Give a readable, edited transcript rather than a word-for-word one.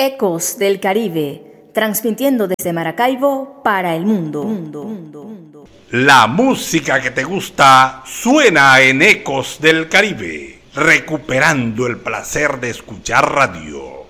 Ecos del Caribe, transmitiendo desde Maracaibo para el mundo. La música que te gusta suena en Ecos del Caribe, recuperando el placer de escuchar radio.